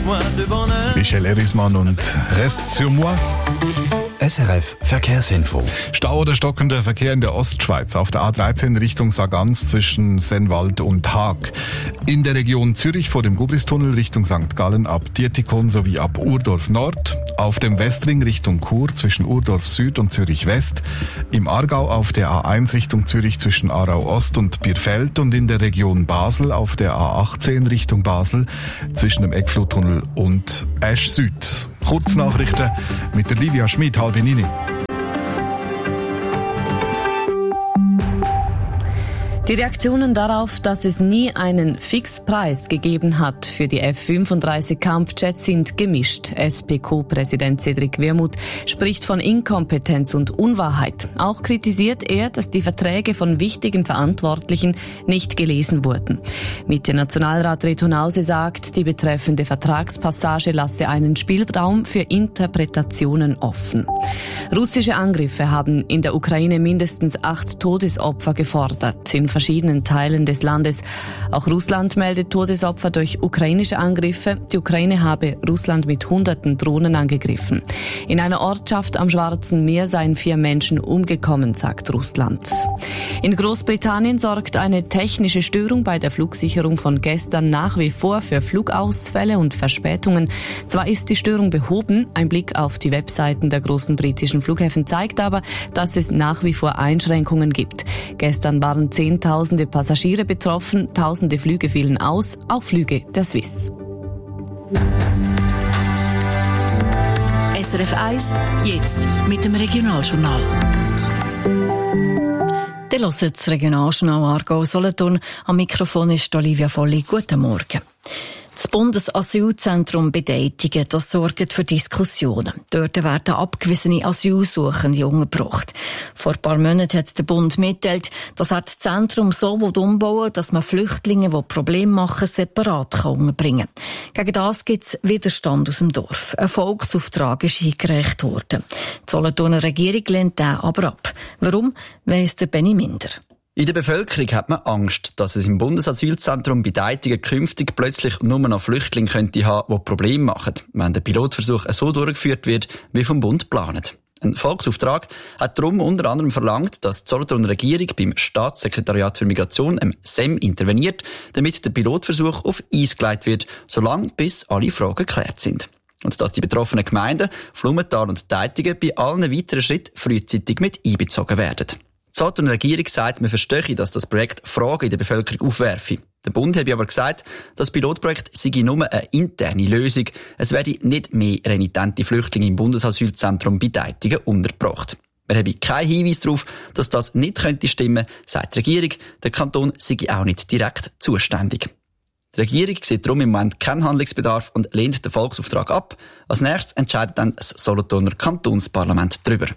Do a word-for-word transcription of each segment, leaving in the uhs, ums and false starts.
moi de bonheur. Michel Erismann und Reste sur moi. S R F Verkehrsinfo. Stau oder stockender Verkehr in der Ostschweiz auf der A dreizehn Richtung Sargans zwischen Sennwald und Haag. In der Region Zürich vor dem Gubristunnel Richtung Sankt Gallen ab Dietikon sowie ab Urdorf Nord. Auf dem Westring Richtung Chur zwischen Urdorf Süd und Zürich West. Im Aargau auf der A eins Richtung Zürich zwischen Aarau Ost und Birfeld und in der Region Basel auf der A achtzehn Richtung Basel zwischen dem Eckfluttunnel und Esch Süd. Kurznachrichten mit der Livia Schmid, halbe Nini. Die Reaktionen darauf, dass es nie einen Fixpreis gegeben hat für die F fünfunddreißig Kampfjets, sind gemischt. S P Q-Präsident Cedric Wermuth spricht von Inkompetenz und Unwahrheit. Auch kritisiert er, dass die Verträge von wichtigen Verantwortlichen nicht gelesen wurden. Mitte-Nationalrat Reto Hause sagt, die betreffende Vertragspassage lasse einen Spielraum für Interpretationen offen. Russische Angriffe haben in der Ukraine mindestens acht Todesopfer gefordert. In verschiedenen Teilen des Landes. Auch Russland meldet Todesopfer durch ukrainische Angriffe. Die Ukraine habe Russland mit hunderten Drohnen angegriffen. In einer Ortschaft am Schwarzen Meer seien vier Menschen umgekommen, sagt Russland. In Großbritannien sorgt eine technische Störung bei der Flugsicherung von gestern nach wie vor für Flugausfälle und Verspätungen. Zwar ist die Störung behoben, ein Blick auf die Webseiten der großen britischen Flughäfen zeigt aber, dass es nach wie vor Einschränkungen gibt. Gestern waren Zehntausende Passagiere betroffen, tausende Flüge fielen aus, auch Flüge der Swiss. S R F eins, jetzt mit dem Regionaljournal. Ihr hört das Regionaljournal Aargau-Solothurn. Am Mikrofon ist Olivia Volli. Guten Morgen. Das Bundesasylzentrum Bedeitigen, das sorgt für Diskussionen. Dort werden abgewiesene Asylsuchende untergebracht. Vor ein paar Monaten hat der Bund mitgeteilt, dass er das Zentrum so umbauen will, dass man Flüchtlinge, die Probleme machen, separat unterbringen kann. Gegen das gibt es Widerstand aus dem Dorf. Ein Volksauftrag ist eingereicht worden. Die Solothurner Regierung lehnt den aber ab. Warum, weiss der Benny Minder. In der Bevölkerung hat man Angst, dass es im Bundesasylzentrum Bedeitigen künftig plötzlich nur noch Flüchtlinge könnte haben, die Probleme machen, wenn der Pilotversuch so durchgeführt wird, wie vom Bund geplant. Ein Volksauftrag hat darum unter anderem verlangt, dass die Solothurner Regierung beim Staatssekretariat für Migration, im S E M, interveniert, damit der Pilotversuch auf Eis gelegt wird, solange bis alle Fragen geklärt sind. Und dass die betroffenen Gemeinden, Flumenthal und Bedeitigen, bei allen weiteren Schritten frühzeitig mit einbezogen werden. Die Solothurner Regierung sagt, man verstehe, dass das Projekt Fragen in der Bevölkerung aufwerfe. Der Bund habe aber gesagt, das Pilotprojekt sei nur eine interne Lösung. Es werde nicht mehr renitente Flüchtlinge im Bundesasylzentrum Bedeitigen untergebracht. Wir haben keinen Hinweis darauf, dass das nicht könnte stimmen, sagt die Regierung. Der Kanton sei auch nicht direkt zuständig. Die Regierung sieht darum im Moment keinen Handlungsbedarf und lehnt den Volksauftrag ab. Als nächstes entscheidet dann das Solothurner Kantonsparlament darüber.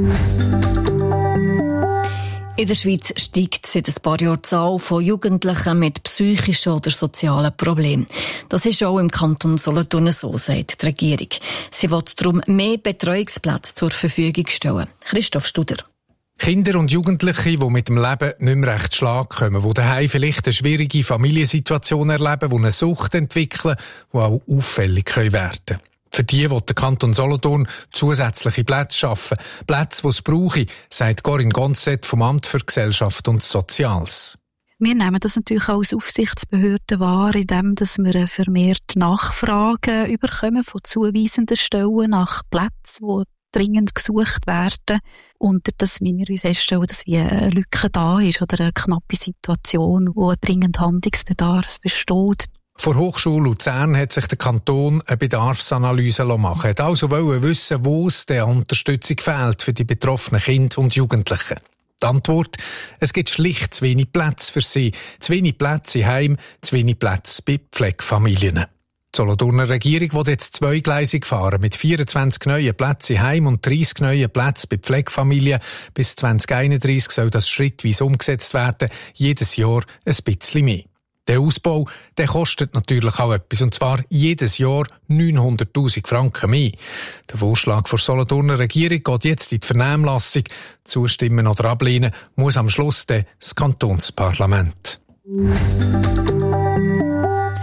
In der Schweiz steigt seit ein paar Jahren die Zahl von Jugendlichen mit psychischen oder sozialen Problemen. Das ist auch im Kanton Solothurn so, sagt die Regierung. Sie will darum mehr Betreuungsplätze zur Verfügung stellen. Christoph Studer. Kinder und Jugendliche, die mit dem Leben nicht mehr recht Schlag kommen, die daheim vielleicht eine schwierige Familiensituation erleben, die eine Sucht entwickeln, die auch auffällig werden können. Für die will der Kanton Solothurn zusätzliche Plätze schaffen. Plätze, die es brauche, sagt Corinne Gonzett vom Amt für Gesellschaft und Soziales. Wir nehmen das natürlich auch als Aufsichtsbehörde wahr, indem wir vermehrt Nachfragen überkommen von zuweisenden Stellen nach Plätzen, die dringend gesucht werden. Und dass wir uns feststellen, dass eine Lücke da ist oder eine knappe Situation, wo ein dringend Handlungsbedarf besteht. Vor Hochschule Luzern hat sich der Kanton eine Bedarfsanalyse machen. Er hat also wissen, wo es der Unterstützung fehlt für die betroffenen Kinder und Jugendlichen. Die Antwort: Es gibt schlicht zu wenig Plätze für sie. Zu wenig Plätze im Heim, zu wenig Plätze bei Pflegefamilien. Die Solothurner Regierung will jetzt zweigleisig fahren, mit vierundzwanzig neuen Plätzen im Heim und dreissig neuen Plätzen bei Pflegefamilien. Bis zwanzig einunddreissig soll das schrittweise umgesetzt werden, jedes Jahr ein bisschen mehr. Der Ausbau, der kostet natürlich auch etwas, und zwar jedes Jahr neunhunderttausend Franken mehr. Der Vorschlag der Solothurner Regierung geht jetzt in die Vernehmlassung. Zustimmen oder ablehnen muss am Schluss das Kantonsparlament.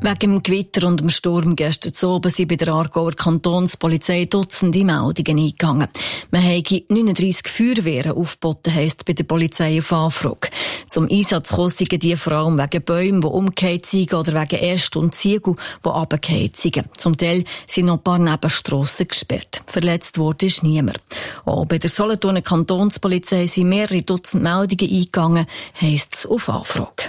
Wegen dem Gewitter und dem Sturm gestern oben sind bei der Aargauer Kantonspolizei Dutzende Meldungen eingegangen. Man habe neununddreissig Feuerwehren aufgeboten, heisst bei der Polizei auf Anfrage. Zum Einsatz kommen die vor allem wegen Bäumen, die umgekehrt sind, oder wegen Ästen und Ziegel, die runtergefallen sind. Zum Teil sind noch ein paar Nebenstrassen gesperrt. Verletzt wurde ist niemand. Auch bei der Solothurner Kantonspolizei sind mehrere Dutzend Meldungen eingegangen, heisst es auf Anfrage.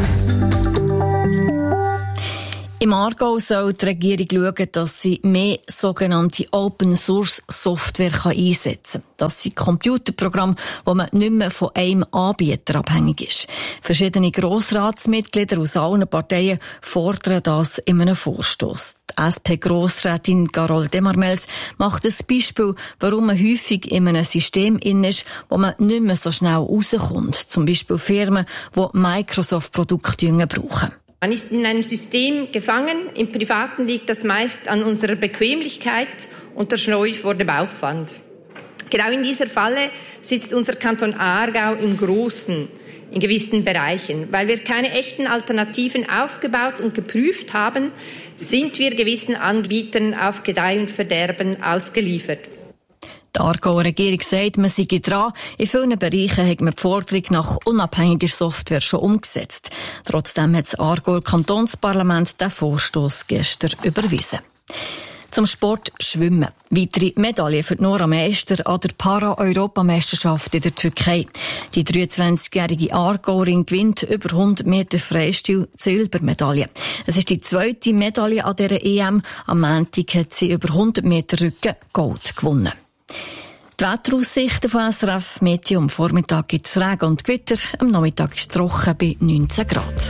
Im Aargau soll die Regierung schauen, dass sie mehr sogenannte Open-Source-Software einsetzen kann. Das sind Computerprogramme, wo man nicht mehr von einem Anbieter abhängig ist. Verschiedene Grossratsmitglieder aus allen Parteien fordern das in einem Vorstoss. Die S P-Grossrätin Carol Demarmels macht ein Beispiel, warum man häufig in einem System in ist, wo man nicht mehr so schnell rauskommt. Zum Beispiel Firmen, die Microsoft-Produkte brauchen. Man ist in einem System gefangen. Im Privaten liegt das meist an unserer Bequemlichkeit und der Scheu vor dem Aufwand. Genau in dieser Falle sitzt unser Kanton Aargau im Großen, in gewissen Bereichen. Weil wir keine echten Alternativen aufgebaut und geprüft haben, sind wir gewissen Anbietern auf Gedeih und Verderben ausgeliefert. Die Aargauer Regierung sagt, man sei dran. In vielen Bereichen hat man die Forderung nach unabhängiger Software schon umgesetzt. Trotzdem hat das Aargauer Kantonsparlament den Vorstoss gestern überwiesen. Zum Sport Schwimmen. Weitere Medaillen für Nora Meister an der Para-Europameisterschaft in der Türkei. Die dreiundzwanzigjährige Aargauerin gewinnt über hundert Meter Freistil Silbermedaille. Es ist die zweite Medaille an dieser E M. Am Montag hat sie über hundert Meter Rücken Gold gewonnen. Die Wetteraussichten von S R F Meteo: am Vormittag gibt es Regen und Gewitter, am Nachmittag ist es trocken bei neunzehn Grad.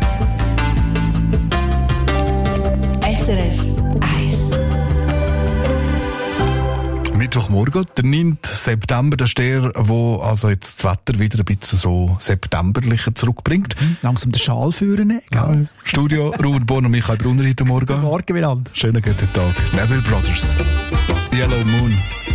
S R F eins. Mittwochmorgen, der neunte September, das ist der, wo also jetzt das Wetter wieder ein bisschen so septemberlicher zurückbringt. Mhm, langsam den Schal führen. Ja, Studio Ruben Born und Michael Brunner heute Morgen. Guten Morgen, Wieland. Schönen guten Tag. Neville Brothers. Yellow Moon.